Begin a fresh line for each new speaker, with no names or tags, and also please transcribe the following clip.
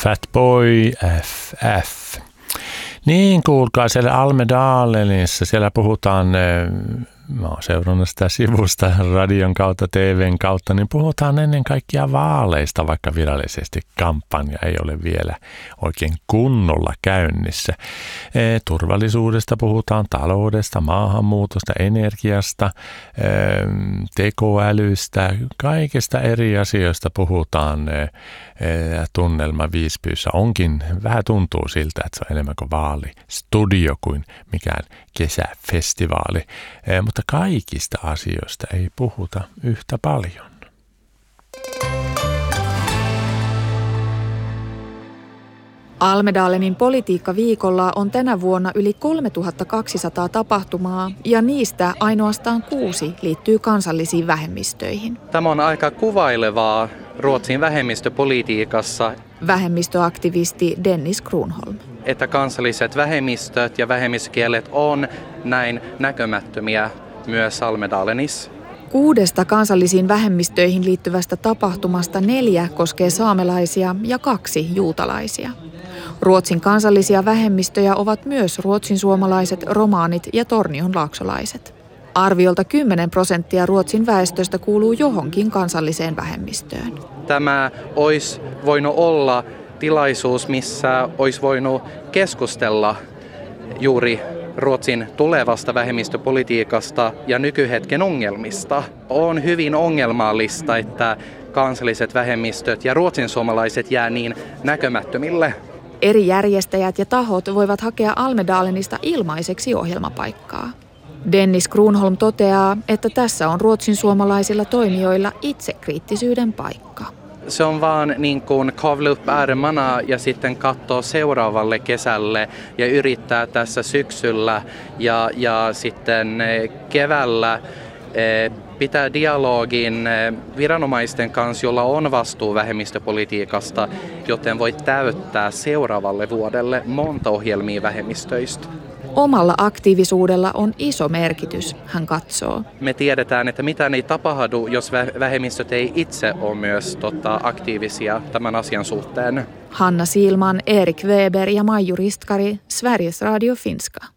Fatboy FF. Niin, kuulkaa, siellä Almedalenissa, siellä puhutaan, mä oon seurannut sitä sivusta radion kautta, TVn kautta, niin puhutaan ennen kaikkea vaaleista, vaikka virallisesti kampanja ei ole vielä oikein kunnolla käynnissä. Turvallisuudesta puhutaan, taloudesta, maahanmuutosta, energiasta, tekoälystä, kaikista eri asioista puhutaan. Tunnelma Visbyssä onkin, vähän tuntuu siltä, että se on enemmän kuin vaalistudio kuin mikään kesäfestivaali, mutta kaikista asioista ei puhuta yhtä paljon.
Almedalenin politiikkaviikolla on tänä vuonna yli 3200 tapahtumaa ja niistä ainoastaan 6 liittyy kansallisiin vähemmistöihin.
Tämä on aika kuvailevaa Ruotsin vähemmistöpolitiikassa.
Vähemmistöaktivisti Dennis Kronholm.
Että kansalliset vähemmistöt ja vähemmistökielet on näin näkymättömiä myös Almedalenissa.
6 kansallisiin vähemmistöihin liittyvästä tapahtumasta 4 koskee saamelaisia ja 2 juutalaisia. Ruotsin kansallisia vähemmistöjä ovat myös ruotsinsuomalaiset, romaanit ja tornionlaaksolaiset. Arviolta 10% Ruotsin väestöstä kuuluu johonkin kansalliseen vähemmistöön.
Tämä olisi voinut olla tilaisuus, missä olisi voinut keskustella juuri Ruotsin tulevasta vähemmistöpolitiikasta ja nykyhetken ongelmista. On hyvin ongelmallista, että kansalliset vähemmistöt ja ruotsinsuomalaiset jää niin näkymättömille.
Eri järjestäjät ja tahot voivat hakea Almedalenista ilmaiseksi ohjelmapaikkaa. Dennis Kronholm toteaa, että tässä on ruotsinsuomalaisilla toimijoilla itsekriittisyyden paikka.
Se on vaan niin kuin kavla upp ärmarna ja sitten katsoa seuraavalle kesälle ja yrittää tässä syksyllä ja sitten keväällä pitää dialogin viranomaisten kanssa, jolla on vastuu vähemmistöpolitiikasta, joten voi täyttää seuraavalle vuodelle monta ohjelmia vähemmistöistä.
Omalla aktiivisuudella on iso merkitys, hän katsoo.
Me tiedetään, että mitään ei tapahdu, jos vähemmistöt ei itse ole myös aktiivisia tämän asian suhteen.
Hanna Siilman, Erik Weber ja Maiju Ristkari, Sveriges Radio Finska.